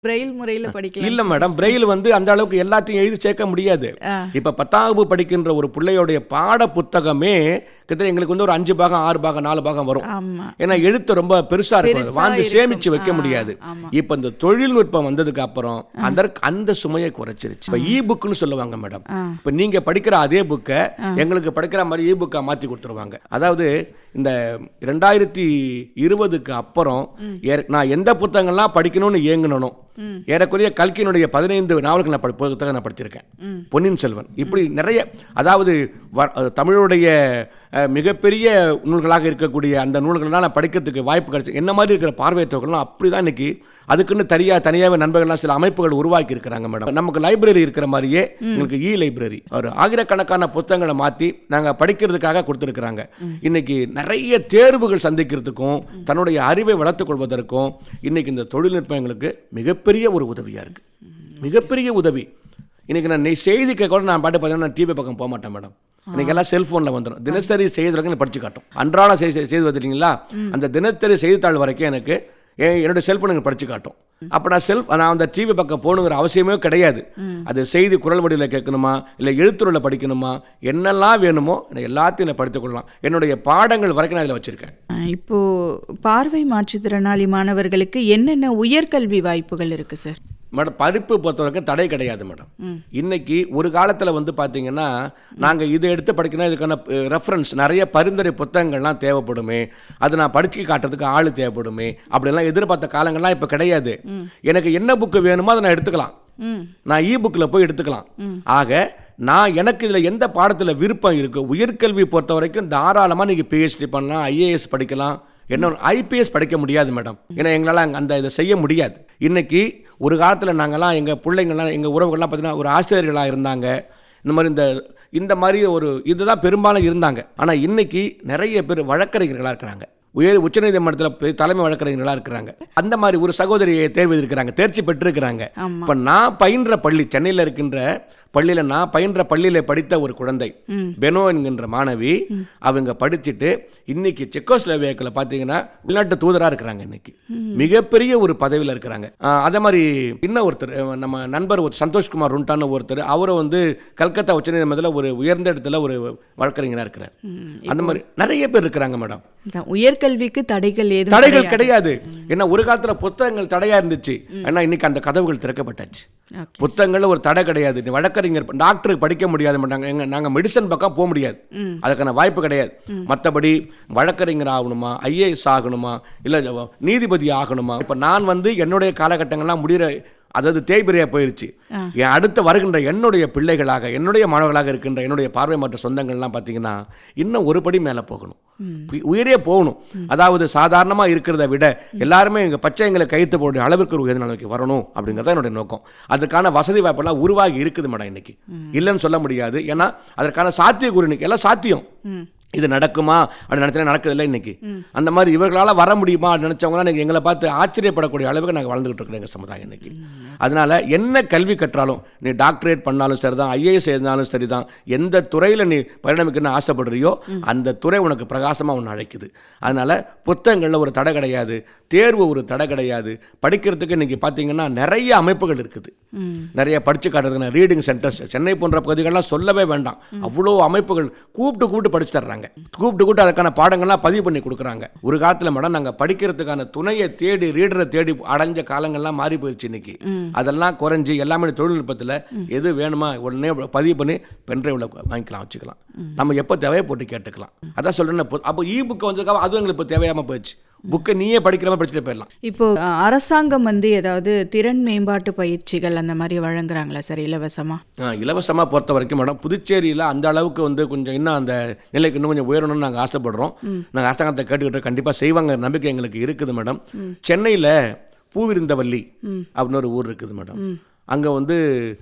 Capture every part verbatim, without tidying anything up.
Braille முறையில படிக்கலாம். இல்ல மேடம், பிரெயில் வந்து அந்த அளவுக்கு எல்லாத்தையும் எழுதி சேர்க்க முடியாது. இப்ப பத்தாம் வகுப்பு படிக்கின்ற ஒரு பிள்ளையோடைய பாட புத்தகமே கிட்ட எங்களுக்கு வந்து ஒரு அஞ்சு பாகம் ஆறு பாகம் நாலு பாகம் வரும். ஏன்னா எழுத்து ரொம்ப பெருசா இருக்கும், வாங்கி சேமிச்சு வைக்க முடியாது. இப்ப இந்த தொழில்நுட்பம் வந்ததுக்கு அப்புறம் அதற்கு அந்த சுமையை குறைச்சிருச்சு. இப்ப இ புக்னு சொல்லுவாங்க மேடம். இப்ப நீங்க படிக்கிற அதே புக்கை எங்களுக்கு படிக்கிற மாதிரி இ புக்கா மாத்தி கொடுத்துருவாங்க. அதாவது இந்த ரெண்டாயிரத்தி இருபதுக்கு அப்புறம் நான் எந்த புத்தகங்கள்லாம் படிக்கணும்னு ஏங்கணும், ஏறக்குறைய கல்கியினுடைய பதினைந்து நாவல்கள் நான் புத்தகம் நான் படிச்சிருக்கேன். பொன்னியின் செல்வன் இப்படி நிறைய, அதாவது தமிழுடைய மிகப்பெரிய நூல்களாக இருக்கக்கூடிய அந்த நூல்கள்லாம் நான் படிக்கிறதுக்கு வாய்ப்பு கிடைச்சி. என்ன மாதிரி இருக்கிற பார்வையற்றவர்கள்லாம் அப்படிதான் இன்னைக்கு அதுக்குன்னு தனியா தனியாகவே நண்பர்கள்லாம் சில அமைப்புகள் உருவாக்கி இருக்கிறாங்க மேடம். நமக்கு லைப்ரரி இருக்கிற மாதிரியே உங்களுக்கு இ லைப்ரரி ஒரு ஆயிரக்கணக்கான புத்தகங்களை மாற்றி நாங்கள் படிக்கிறதுக்காக கொடுத்துருக்குறாங்க. இன்னைக்கு நிறைய தேர்வுகள் சந்திக்கிறதுக்கும் தன்னுடைய அறிவை வளர்த்துக் கொள்வதற்கும் இன்னைக்கு இந்த தொழில்நுட்பம் எங்களுக்கு மிகப்பெரிய ஒரு உதவியாக இருக்குது, மிகப்பெரிய உதவி. இன்னைக்கு நான் செய்தி கூட நான் பாட்டு பார்த்தீங்கன்னா நான் டிவி பக்கம் போக மாட்டேன் மேடம். இன்னைக்கு எல்லாம் செல்போனில் வந்துடும். தினசரி செய்தி வரைக்கும் படிச்சு காட்டும். அன்றாட செய்தி செய்தி வந்துட்டீங்களா, அந்த தினசரி செய்தித்தாள் வரைக்கும் எனக்கு என்னோட செல்போன் எனக்கு படிச்சு காட்டும். அப்போ நான் செல்ஃப் நான் அந்த டிவி பக்கம் போகணுங்கிற அவசியமே கிடையாது. அது செய்தி குரல் வடிவில் கேட்கணுமா இல்லை எழுத்துருவில் படிக்கணுமா என்னெல்லாம் வேணுமோ எல்லாத்தையும் நான் படித்துக்கொள்ளலாம். என்னுடைய பாடங்கள் வரைக்கும் நான் இதில் வச்சுருக்கேன். இப்போ பார்வை மாற்றுத்திறனாளி மாணவர்களுக்கு என்னென்ன உயர்கல்வி வாய்ப்புகள் இருக்குது சார்? மேடம் படிப்பு பொறுத்தவரைக்கும் தடை கிடையாது மேடம். இன்னைக்கு ஒரு காலத்தில் வந்து பார்த்தீங்கன்னா நாங்கள் இதை எடுத்து படிக்கணும், இதுக்கான ரெஃபரன்ஸ் நிறைய பரிந்துரை புத்தகங்கள்லாம் தேவைப்படுமே, அது நான் படிச்சு காட்டுறதுக்கு ஆள் தேவைப்படுமே அப்படிலாம் எதிர்பார்த்த காலங்கள்லாம் இப்போ கிடையாது. எனக்கு என்ன புக்கு வேணுமோ அதை நான் எடுத்துக்கலாம், நான் இ புக்கில் போய் எடுத்துக்கலாம். ஆக நான் எனக்கு இதில் எந்த பாடத்தில் விருப்பம் இருக்குது, உயர்கல்வி பொறுத்த வரைக்கும் தாராளமாக நீங்கள் பிஹெச்டி பண்ணலாம், ஐஏஎஸ் படிக்கலாம், என்ன ஐபிஎஸ் படிக்க முடியாது மேடம். ஏன்னா எங்களால் அந்த இதை செய்ய முடியாது. இன்னைக்கு ஒரு காலத்தில் நாங்கள்லாம் எங்கள் பிள்ளைங்கள்லாம் எங்கள் உறவுகள்லாம் பார்த்தீங்கன்னா ஒரு ஆசிரியர்களாக இருந்தாங்க. இந்த மாதிரி இந்த இந்த மாதிரி ஒரு இதுதான் பெரும்பாலும் இருந்தாங்க. ஆனால் இன்னைக்கு நிறைய பேர் வழக்கறிஞர்களாக இருக்கிறாங்க, உயர் உச்சநீதிமன்றத்தில் தலைமை வழக்கறிஞர்களாக இருக்கிறாங்க. அந்த மாதிரி ஒரு சகோதரியை தேர்வு இருக்கிறாங்க, தேர்ச்சி பெற்றிருக்கிறாங்க. இப்போ நான் பயின்ற பள்ளி சென்னையில் இருக்கின்ற பள்ளியில் நான் பயின்ற பள்ளியில் படித்த ஒரு குழந்தை பெனோ என்கின்ற மாணவி, அவங்க படிச்சுட்டு இன்னைக்கு செக்கோஸ்லோவேக்கில் பார்த்தீங்கன்னா உள்நாட்டு தூதராக இருக்கிறாங்க. இன்னைக்கு மிகப்பெரிய ஒரு பதவியில் இருக்கிறாங்க. அதே மாதிரி இன்னும் ஒருத்தர் நம்ம நண்பர் ஒரு சந்தோஷ்குமார் ருண்டான ஒருத்தர், அவரை வந்து கல்கத்தா உச்சநீதிமன்றத்தில் ஒரு உயர்ந்த இடத்துல ஒரு வழக்கறிஞராக இருக்கிறார். அந்த மாதிரி நிறைய பேர் இருக்கிறாங்க மேடம். உயர்கல்விக்கு தடைகள் ஏதும் தடைகள் கிடையாது. ஏன்னா ஒரு காலத்தில் புத்தகங்கள் தடையா இருந்துச்சு, ஆனால் இன்னைக்கு அந்த கதவுகள் திறக்கப்பட்டாச்சு. புத்தகங்கள் ஒரு தடை கிடையாது. வழக்கறிஞர் டாக்டருக்கு படிக்க முடியாது, எங்க நாங்கள் மெடிசன் பக்கம் போக முடியாது, அதுக்கான வாய்ப்பு கிடையாது. மற்றபடி வழக்கறிஞர் ஆகணுமா, ஐஏஎஸ் ஆகணுமா, இல்லை நீதிபதி ஆகணுமா, இப்போ நான் வந்து என்னுடைய காலகட்டங்கள்லாம் முடிகிற, அதாவது தேய்பிரியா போயிருச்சு. என் அடுத்த வருகின்ற என்னுடைய பிள்ளைகளாக என்னுடைய மாணவர்களாக இருக்கின்ற என்னுடைய பார்வை மற்ற சொந்தங்கள்லாம் பார்த்தீங்கன்னா இன்னும் ஒரு படி மேலே போகணும், உயரே போகணும். அதாவது சாதாரணமாக இருக்கிறத விட எல்லாருமே எங்கள் பச்சை எங்களை கைத்து போடுற அளவிற்கு ஒரு உயர்ந்த நிலைக்கு வரணும் அப்படிங்கிறத என்னுடைய நோக்கம். அதுக்கான வசதி வாய்ப்பெல்லாம் உருவாகி இருக்குது மேடம். இன்னைக்கு இல்லைன்னு சொல்ல முடியாது, ஏன்னா அதற்கான சாத்தியக்கூறு இன்னைக்கு எல்லாம் சாத்தியம். இது நடக்குமா அப்படின்னு நினச்சா நடக்குதில்லை இன்னைக்கு. அந்த மாதிரி இவர்களால் வர முடியுமா அப்படின்னு நினச்சவங்களாம் நீங்கள் எங்களை பார்த்து ஆச்சரியப்படக்கூடிய அளவுக்கு நாங்கள் வளர்ந்துகிட்டு இருக்கிறோம் எங்கள் சமுதாயம் இன்னைக்கு. அதனால் என்ன கல்வி கற்றாலும், நீ டாக்டரேட் பண்ணாலும் சரி தான், ஐஏஎஸ் எழுதினாலும் சரி தான், எந்த துறையில் நீ பரிணமிக்கணும்னு ஆசைப்படுறியோ அந்த துறை உனக்கு பிரகாசமாக ஒன்று அழைக்குது. அதனால் புத்தகங்களில் ஒரு தடை கிடையாது, தேர்வு ஒரு தடை கிடையாது. படிக்கிறதுக்கு இன்றைக்கி பார்த்தீங்கன்னா நிறைய அமைப்புகள் இருக்குது, நிறைய படித்து காட்டுறதுக்கு ரீடிங் சென்டர்ஸ் சென்னை போன்ற பகுதிகளெலாம் சொல்லவே வேண்டாம், அவ்வளோ அமைப்புகள் கூப்பிட்டு கூப்பிட்டு படிச்சு தர்றாங்க, கூப்பிட்டு கூப்பிட்டு அதுக்கான பாடங்கள்லாம் பதிவு பண்ணி கொடுக்குறாங்க. ஒரு காலத்தில் மேடம் நாங்கள் படிக்கிறதுக்கான துணையை தேடி ரீடரை தேடி அடைஞ்ச காலங்கள்லாம் மாறி போயிடுச்சு. இன்னைக்கு அதெல்லாம் குறைஞ்சி எல்லாமே தொழில்நுட்பத்தில் எது வேணுமா உடனே பதிவு பண்ணி பென்ட்ரைவில் வாங்கிக்கலாம், வச்சுக்கலாம், நம்ம எப்போ தேவையை போட்டு கேட்டுக்கலாம். அதான் சொல்கிறேன். அப்போ இ புக்கு வந்ததுக்காக அதுவும் எங்களுக்கு இப்போ தேவையாமல் போயிடுச்சு. புக்கை நீயே படிக்கிற மாதிரி படிச்சுட்டு போயிடலாம். இப்போ அரசாங்கம் வந்து ஏதாவது திறன் மேம்பாட்டு பயிற்சிகள் அந்த மாதிரி வழங்குறாங்களா சார் இலவசமாக? இலவசமாக பொறுத்த வரைக்கும் மேடம் புதுச்சேரியில் அந்த அளவுக்கு வந்து கொஞ்சம் இன்னும் அந்த நிலைக்கு இன்னும் கொஞ்சம் உயரணும்னு நாங்கள் ஆசைப்படுறோம். நாங்கள் அரசாங்கத்தை கேட்டுக்கிட்டு கண்டிப்பாக செய்வாங்க நம்பிக்கை எங்களுக்கு இருக்குது மேடம். சென்னையில் பூவிருந்தவல்லி அப்படின்னு ஒரு ஊர் இருக்குது மேடம். அங்கே வந்து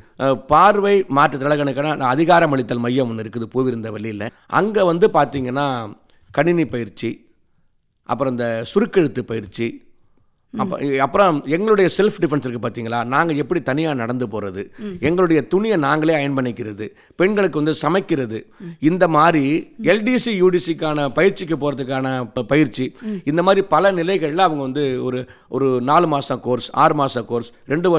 பார்வை மாற்றுத்திறனாளிகளுக்கான அதிகாரமளித்தல் மையம் ஒன்று இருக்குது பூவிருந்தவல்லியில். அங்கே வந்து பார்த்தீங்கன்னா கணினி பயிற்சி, அப்புறம் இந்த சுருக்கெழுத்து பயிற்சி, அப்போ அப்புறம் எங்களுடைய செல்ஃப் டிஃபென்ஸ் இருக்குது பார்த்தீங்களா, நாங்கள் எப்படி தனியாக நடந்து போகிறது, எங்களுடைய துணியை நாங்களே அயன் பண்ணிக்கிறது, பெண்களுக்கு வந்து சமைக்கிறது, இந்த மாதிரி எல்டிசி யூடிசிக்கான பயிற்சிக்கு போகிறதுக்கான பயிற்சி, இந்த மாதிரி பல நிலைகளில் அவங்க வந்து ஒரு ஒரு நாலு மாதம் கோர்ஸ், ஆறு மாதம் கோர்ஸ், ரெண்டு